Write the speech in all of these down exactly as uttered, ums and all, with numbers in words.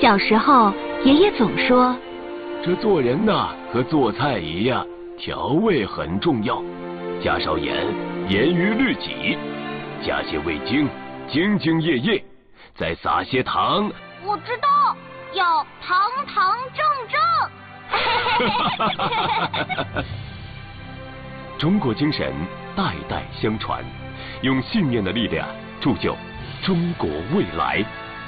小时候，爷爷总说， 这做人呐，和做菜一样，调味很重要。加少盐，严于律己；加些味精，兢兢业业；再撒些糖。 我知道，要堂堂正正。 中国精神代代相传，用信念的力量铸就中国未来。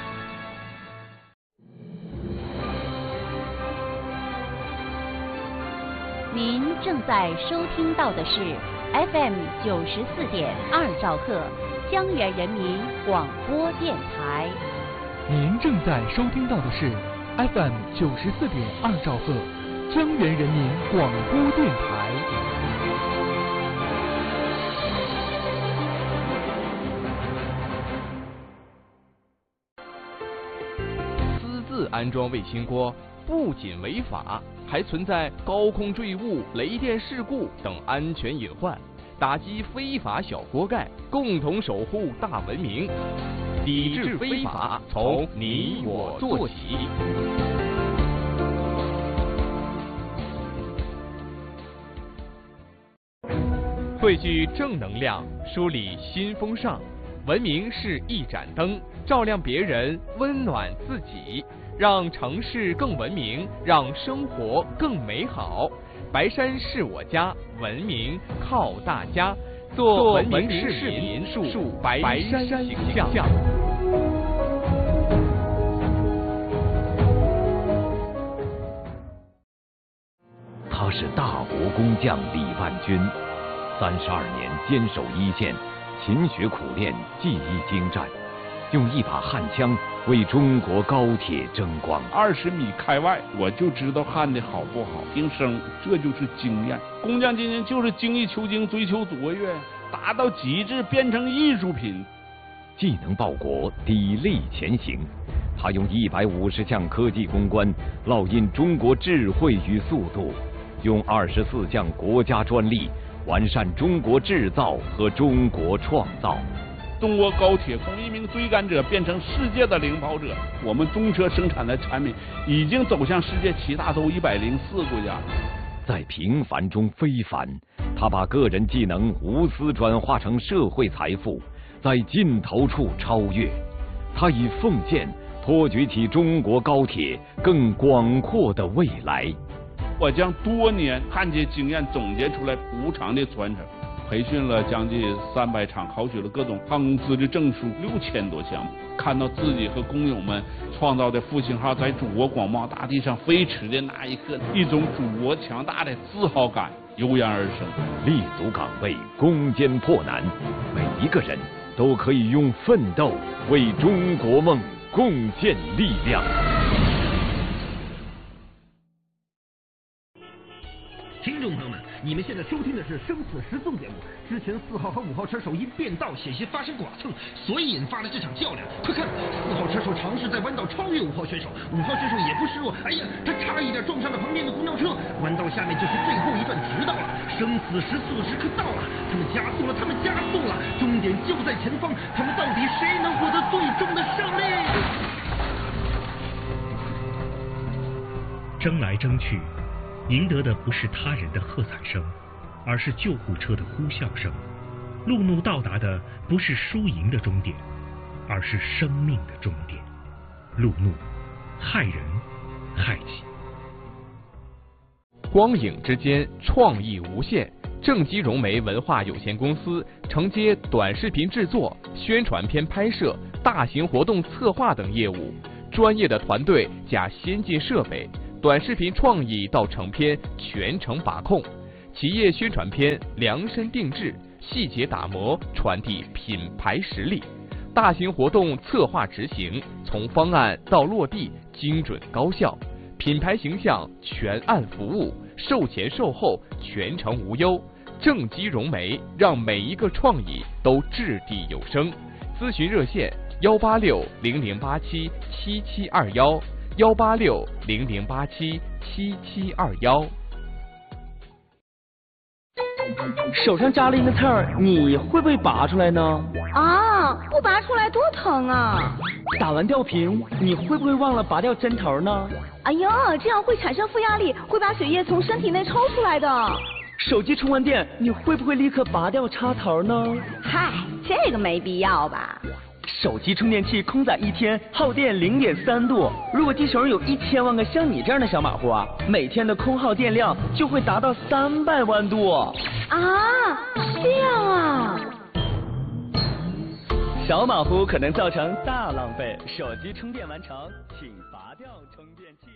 您正在收听到的是 F M 九十四点二兆赫江源人民广播电台。 您正在收听到的是 F M 九十四点二兆赫江源人民广播电台。 私自安装卫星锅不仅违法，还存在高空坠物、雷电事故等安全隐患，打击非法小锅盖，共同守护大文明。抵制非法，从你我做起。汇聚正能量，梳理新风尚。文明是一盏灯，照亮别人，温暖自己。让城市更文明，让生活更美好。白山是我家，文明靠大家。做文明市民，树白山形象。 他是大国工匠李万军，三十二年坚守一线，勤学苦练，技艺精湛，用一把焊枪为中国高铁争光。 二十米开外，我就知道焊的好不好，听声，这就是经验。工匠精神就是精益求精，追求卓越，达到极致，变成艺术品。 技能报国，砥砺前行。他用一百五十项科技攻关，烙印中国智慧与速度；用二十四项国家专利，完善中国制造和中国创造。 中国高铁从一名追赶者变成世界的领跑者，我们中车生产的产品已经走向世界七大洲一百零四国家。 在平凡中非凡，他把个人技能无私转化成社会财富，在尽头处超越。他以奉献托举起中国高铁更广阔的未来。 我将多年焊接经验总结出来，无偿的传承。培训了将近三百场，考取了各种焊工资的证书六千多项目。看到自己和工友们创造的复兴号在祖国广袤大地上飞驰的那一刻，一种祖国强大的自豪感油然而生。 立足岗位，攻坚破难，每一个人都可以用奋斗为中国梦贡献力量。 听众朋友们，你们现在收听的是《生死时速》节目。之前四号和五号车手因变道险些发生剐蹭，所以引发了这场较量。快看，四号车手尝试在弯道超越五号选手，五号选手也不示弱，哎呀，他差一点撞上了旁边的公交车。弯道下面就是最后一段直道了，生死时速的时刻到了，他们加速了，他们加速了，终点就在前方，他们到底谁能获得最终的胜利？ 争来争去，赢得的不是他人的喝彩声，而是救护车的呼啸声。路怒到达的不是输赢的终点，而是生命的终点。路怒，害人害己。 光影之间，创意无限。正畸融媒文化有限公司承接短视频制作、宣传片拍摄、大型活动策划等业务，专业的团队加先进设备。短视频创意到成片全程把控，企业宣传片量身定制，细节打磨，传递品牌实力。大型活动策划执行，从方案到落地精准高效，品牌形象全案服务，售前售后全程无忧。正畸融媒让每一个创意都掷地有声。咨询热线：幺八六零零八七七七二幺。幺八六零零八七七七二幺。 手上扎了一个刺儿，你会不会拔出来呢？ 啊，不拔出来多疼啊！ 打完吊瓶，你会不会忘了拔掉针头呢？ 哎呀，这样会产生负压力，会把血液从身体内抽出来的。 手机充完电，你会不会立刻拔掉插头呢？ 嗨，这个没必要吧。 手机充电器空载一天耗电零点三度，如果地球上有一千万个像你这样的小马虎啊，每天的空耗电量就会达到三百万度。 啊，这样啊。 小马虎可能造成大浪费，手机充电完成，请拔掉充电器。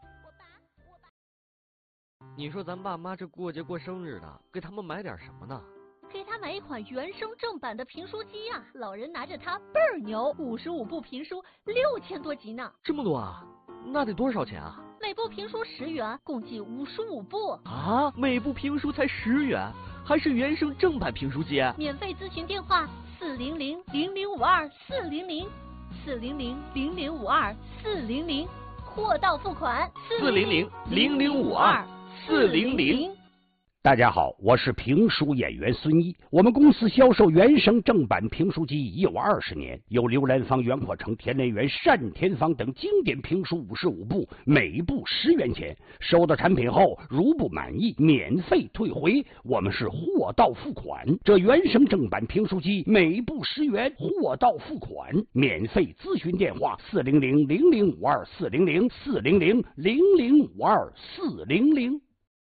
你说咱爸妈这过节过生日的，给他们买点什么呢？ 给他买一款原声正版的评书机啊！老人拿着它倍儿牛，五十五部评书，六千多集呢。 这么多啊？那得多少钱啊？ 每部评书十元，共计五十五部。 啊，每部评书才十元，还是原声正版评书机？ 免费咨询电话：四零零零零五二四零零，四零零零零五二四零零，货到付款。 四零零零零五二四零零。 大家好，我是评书演员孙一。我们公司销售原声正版评书机已有二十年，有刘兰芳、袁阔成、田连元、单田芳等经典评书五十五部，每部十元钱。收到产品后，如不满意，免费退回。我们是货到付款。这原声正版评书机每部十元，货到付款，免费咨询电话：四零零零零五二四零零，四零零零零五二四零零。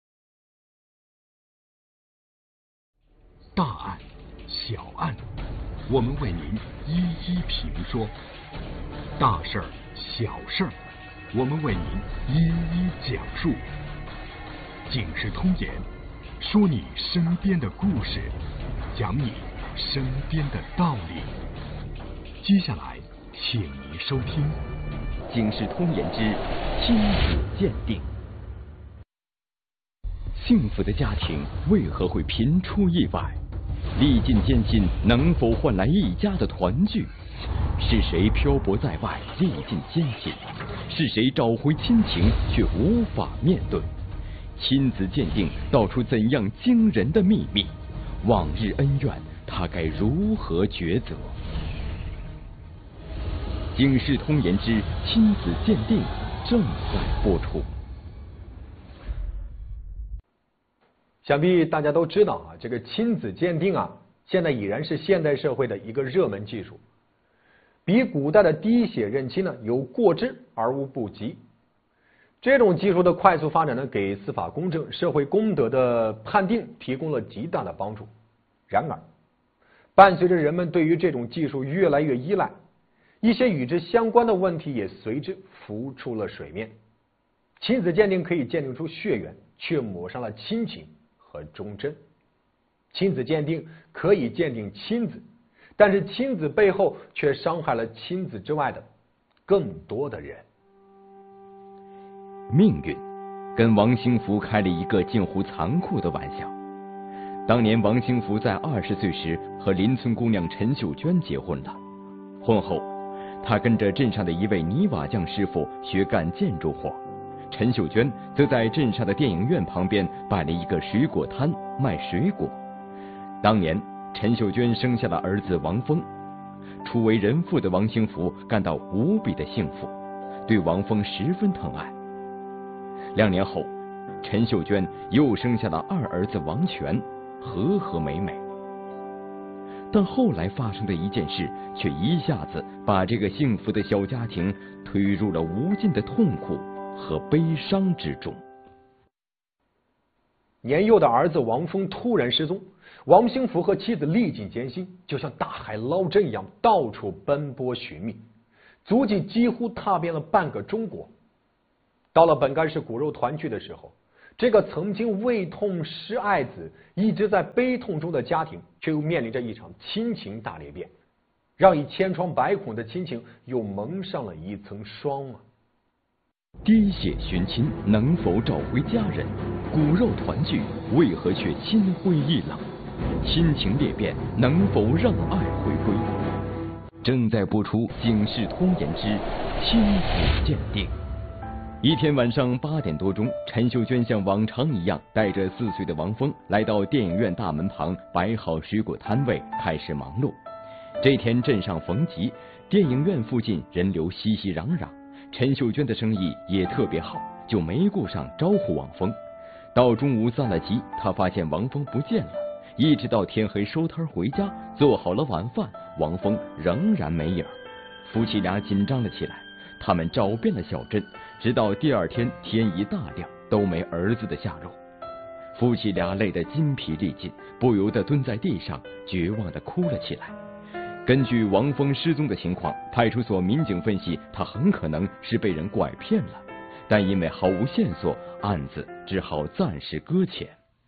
大案、小案，我们为您一一评说；大事儿、小事儿，我们为您一一讲述。警世通言，说你身边的故事，讲你身边的道理。接下来，请您收听 《警世通言之亲子鉴定》。幸福的家庭为何会频出意外？历尽艰辛，能否换来一家的团聚？是谁漂泊在外，历尽艰辛？是谁找回亲情，却无法面对？亲子鉴定道出怎样惊人的秘密？往日恩怨，他该如何抉择？警世通言之亲子鉴定正在播出。 想必大家都知道啊，这个亲子鉴定啊，现在已然是现代社会的一个热门技术，比古代的滴血认亲呢有过之而无不及。这种技术的快速发展呢，给司法公正、社会公德的判定提供了极大的帮助。然而，伴随着人们对于这种技术越来越依赖，一些与之相关的问题也随之浮出了水面。亲子鉴定可以鉴定出血缘，却抹上了亲情和忠贞。亲子鉴定可以鉴定亲子，但是亲子背后却伤害了亲子之外的更多的人。 命运跟王兴福开了一个近乎残酷的玩笑。当年王兴福在二十岁时和邻村姑娘陈秀娟结婚了，婚后他跟着镇上的一位泥瓦匠师傅学干建筑活，陈秀娟则在镇上的电影院旁边摆了一个水果摊卖水果。当年陈秀娟生下了儿子王峰，初为人父的王兴福感到无比的幸福，对王峰十分疼爱。两年后，陈秀娟又生下了二儿子王权，和和美美。但后来发生的一件事，却一下子把这个幸福的小家庭推入了无尽的痛苦和悲伤之中。 年幼的儿子王峰突然失踪，王兴福和妻子历尽艰辛，就像大海捞针一样，到处奔波寻觅，足迹几乎踏遍了半个中国。到了本该是骨肉团聚的时候，这个曾经为痛失爱子，一直在悲痛中的家庭，却又面临着一场亲情大裂变，让已千疮百孔的亲情又蒙上了一层霜啊！ 滴血寻亲能否找回家人？骨肉团聚为何却心灰意冷？亲情裂变能否让爱回归？正在播出《警世通言之亲子鉴定》。 一天晚上八点多钟，陈秀娟像往常一样，带着四岁的王峰来到电影院大门旁摆好水果摊位，开始忙碌。这天镇上逢集，电影院附近人流熙熙攘攘，陈秀娟的生意也特别好，就没顾上招呼王峰。到中午散了集，她发现王峰不见了，一直到天黑收摊回家，做好了晚饭，王峰仍然没影。夫妻俩紧张了起来，他们找遍了小镇，直到第二天天一大亮，都没儿子的下落。夫妻俩累得筋疲力尽，不由得蹲在地上，绝望地哭了起来。根据王峰失踪的情况，派出所民警分析，他很可能是被人拐骗了，但因为毫无线索，案子只好暂时搁浅。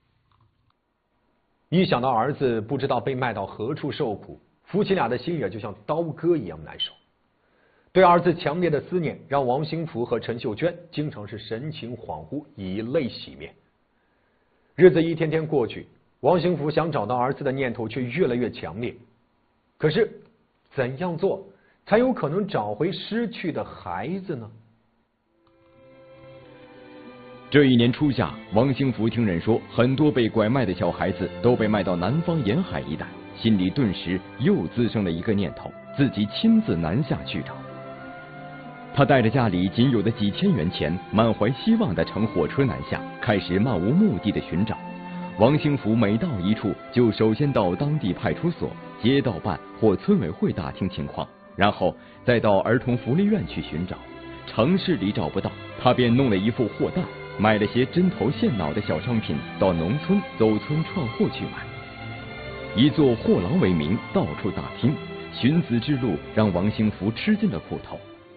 一想到儿子不知道被卖到何处受苦，夫妻俩的心也就像刀割一样难受。对儿子强烈的思念，让王兴福和陈秀娟经常是神情恍惚，以泪洗面。日子一天天过去，王兴福想找到儿子的念头却越来越强烈。可是，怎样做才有可能找回失去的孩子呢？ 这一年初夏，王兴福听人说，很多被拐卖的小孩子都被卖到南方沿海一带，心里顿时又滋生了一个念头，自己亲自南下去找。他带着家里仅有的几千元钱，满怀希望地乘火车南下，开始漫无目的的寻找。王兴福每到一处，就首先到当地派出所、街道办或村委会打听情况，然后再到儿童福利院去寻找。城市里找不到，他便弄了一副货袋，买了些针头线脑的小商品，到农村走村串户去买，以做货郎为名，到处打听。寻子之路让王兴福吃尽了苦头。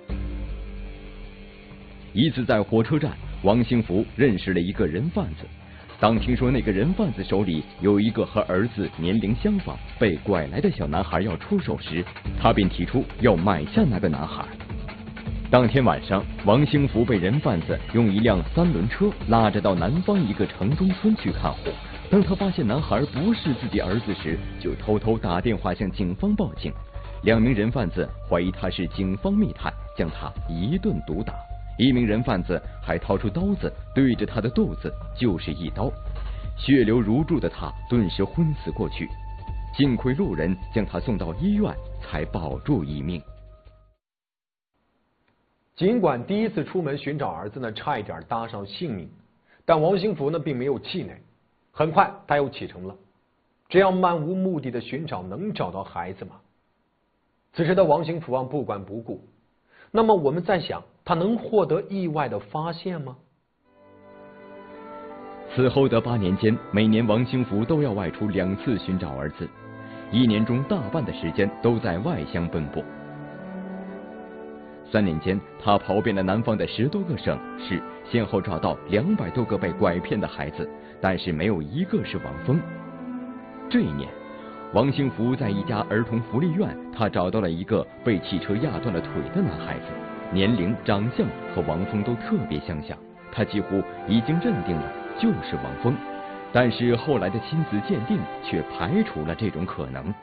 一次在火车站，王兴福认识了一个人贩子。当听说那个人贩子手里有一个和儿子年龄相仿、被拐来的小男孩要出手时，他便提出要买下那个男孩。当天晚上，王兴福被人贩子用一辆三轮车拉着到南方一个城中村去看货。当他发现男孩不是自己儿子时，就偷偷打电话向警方报警。两名人贩子怀疑他是警方密探，将他一顿毒打。一名人贩子还掏出刀子，对着他的肚子就是一刀，血流如注的他顿时昏死过去。幸亏路人将他送到医院，才保住一命。 尽管第一次出门寻找儿子呢，差一点搭上性命，但王兴福呢并没有气馁。很快他又启程了。这样漫无目的的寻找，能找到孩子吗？此时的王兴福啊不管不顾。那么我们在想，他能获得意外的发现吗？ 此后的八年间，每年王兴福都要外出两次寻找儿子，一年中大半的时间都在外乡奔波。三年间，他跑遍了南方的十多个省市，先后找到两百多个被拐骗的孩子，但是没有一个是王峰。这一年，王兴福在一家儿童福利院，他找到了一个被汽车压断了腿的男孩子，年龄、长相和王峰都特别相像，他几乎已经认定了就是王峰。但是后来的亲子鉴定却排除了这种可能。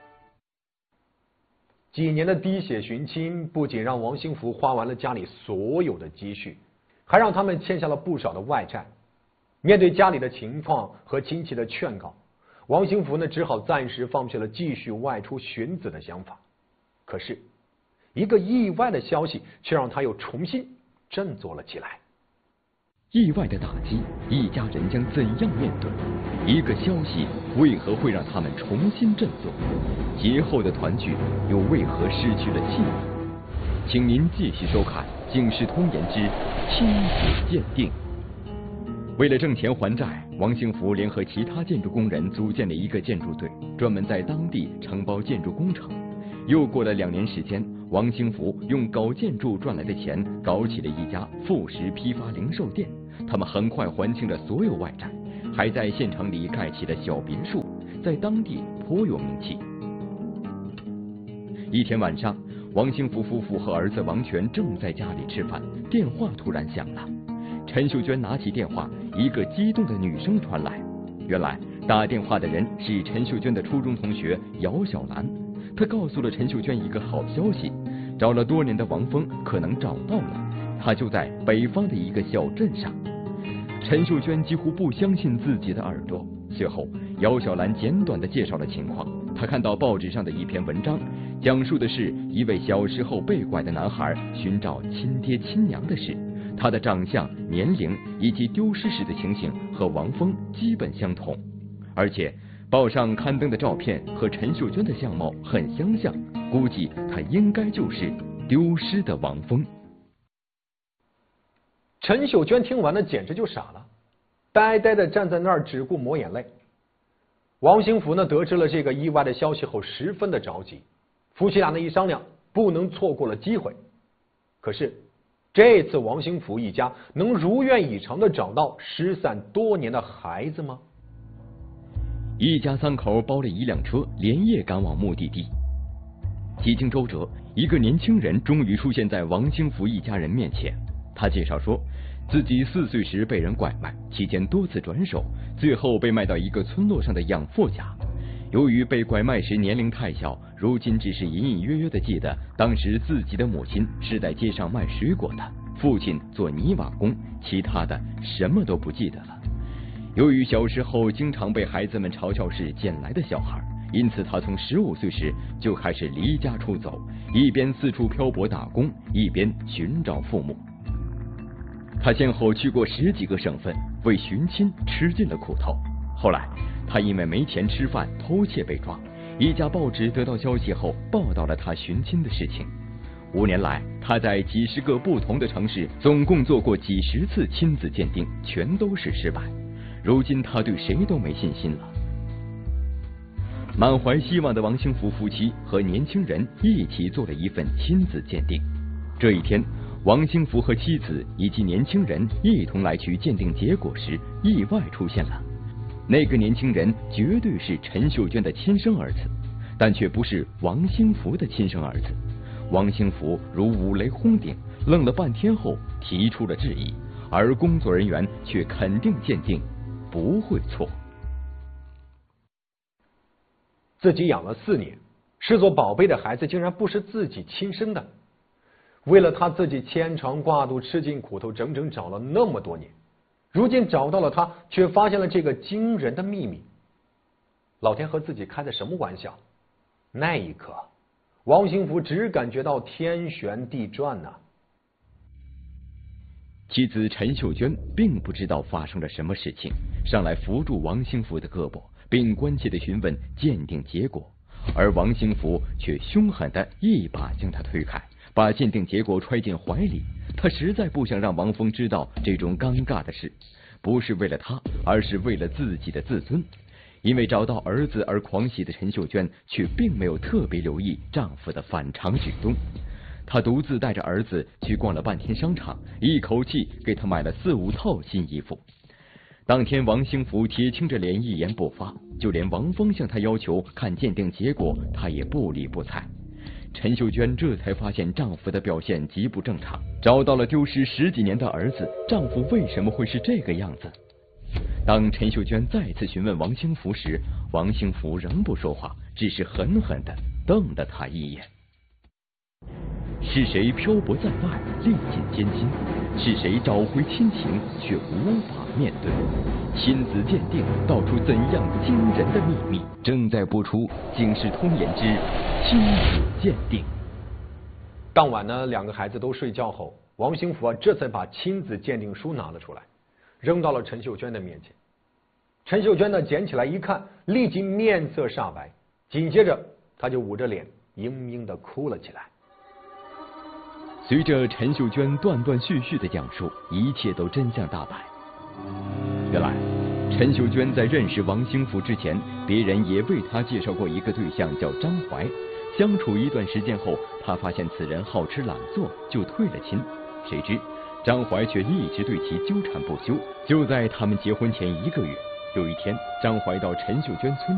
几年的滴血寻亲，不仅让王兴福花完了家里所有的积蓄，还让他们欠下了不少的外债。面对家里的情况和亲戚的劝告，王兴福呢只好暂时放弃了继续外出寻子的想法。可是，一个意外的消息却让他又重新振作了起来。 意外的打击，一家人将怎样面对？一个消息为何会让他们重新振作？节后的团聚又为何失去了气氛？请您继续收看《警世通言之亲子鉴定》。为了挣钱还债，王兴福联合其他建筑工人组建了一个建筑队，专门在当地承包建筑工程。又过了两年时间，王兴福用搞建筑赚来的钱，搞起了一家副食批发零售店。他们很快还清了所有外债，还在县城里盖起了小别墅，在当地颇有名气。一天晚上，王兴福夫妇和儿子王全正在家里吃饭，电话突然响了。陈秀娟拿起电话，一个激动的女声传来。原来打电话的人是陈秀娟的初中同学姚小兰。她告诉了陈秀娟一个好消息，找了多年的王峰可能找到了， 他就在北方的一个小镇上。陈秀娟几乎不相信自己的耳朵。随后，姚小兰简短地介绍了情况。她看到报纸上的一篇文章，讲述的是一位小时候被拐的男孩寻找亲爹亲娘的事。他的长相、年龄以及丢失时的情形和王峰基本相同，而且报上刊登的照片和陈秀娟的相貌很相像，估计他应该就是丢失的王峰。 陈秀娟听完了简直就傻了，呆呆的站在那儿只顾抹眼泪。王兴福呢得知了这个意外的消息后十分的着急，夫妻俩呢一商量，不能错过了机会。可是这次王兴福一家能如愿以偿的找到失散多年的孩子吗？ 一家三口包了一辆车，连夜赶往目的地。几经周折，一个年轻人终于出现在王兴福一家人面前。他介绍说，自己四岁时被人拐卖，期间多次转手，最后被卖到一个村落上的养父家。由于被拐卖时年龄太小，如今只是隐隐约约的记得当时自己的母亲是在街上卖水果的，父亲做泥瓦工，其他的什么都不记得了。由于小时候经常被孩子们嘲笑是捡来的小孩，因此他从十五岁时就开始离家出走，一边四处漂泊打工，一边寻找父母。他先后去过十几个省份，为寻亲吃尽了苦头。后来他因为没钱吃饭偷窃被抓，一家报纸得到消息后报道了他寻亲的事情。五年来，他在几十个不同的城市总共做过几十次亲子鉴定，全都是失败。如今他对谁都没信心了。满怀希望的王兴福夫妻和年轻人一起做了一份亲子鉴定。这一天，王兴福和妻子以及年轻人一同来取鉴定结果时，意外出现了。那个年轻人绝对是陈秀娟的亲生儿子，但却不是王兴福的亲生儿子。王兴福如五雷轰顶，愣了半天后提出了质疑，而工作人员却肯定鉴定不会错。 自己养了四年，视作宝贝的孩子竟然不是自己亲生的。为了他自己牵肠挂肚，吃尽苦头，整整找了那么多年，如今找到了他，却发现了这个惊人的秘密。老天和自己开的什么玩笑？那一刻，王兴福只感觉到天旋地转呐、啊。 妻子陈秀娟并不知道发生了什么事情，上来扶住王兴福的胳膊，并关切地询问鉴定结果，而王兴福却凶狠地一把将他推开，把鉴定结果揣进怀里。他实在不想让王峰知道这种尴尬的事，不是为了他，而是为了自己的自尊。因为找到儿子而狂喜的陈秀娟，却并没有特别留意丈夫的反常举动。她独自带着儿子去逛了半天商场，一口气给他买了四五套新衣服。当天，王兴福铁青着脸一言不发，就连王峰向他要求看鉴定结果，他也不理不睬。陈秀娟这才发现丈夫的表现极不正常，找到了丢失十几年的儿子，丈夫为什么会是这个样子？当陈秀娟再次询问王兴福时，王兴福仍不说话，只是狠狠地瞪了他一眼。是谁漂泊在外，历尽艰辛？是谁找回亲情，却无法面对？亲子鉴定道出怎样惊人的秘密？正在播出《警世通言之亲子鉴定》。 当晚呢，两个孩子都睡觉后，王兴福啊这才把亲子鉴定书拿了出来，扔到了陈秀娟的面前。陈秀娟呢捡起来一看，立即面色煞白，紧接着她就捂着脸嘤嘤的哭了起来。 随着陈秀娟断断续续的讲述，一切都真相大白。原来，陈秀娟在认识王兴福之前，别人也为她介绍过一个对象，叫张怀。相处一段时间后，她发现此人好吃懒做，就退了亲。谁知张怀却一直对其纠缠不休。就在他们结婚前一个月，有一天，张怀到陈秀娟村里